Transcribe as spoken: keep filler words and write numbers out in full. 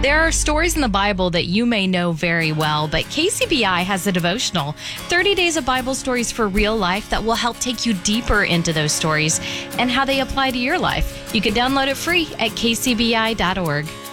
There are stories in the Bible that you may know very well, but K C B I has a devotional, thirty days of Bible stories for real life that will help take you deeper into those stories and how they apply to your life. You can download it free at k c b i dot org.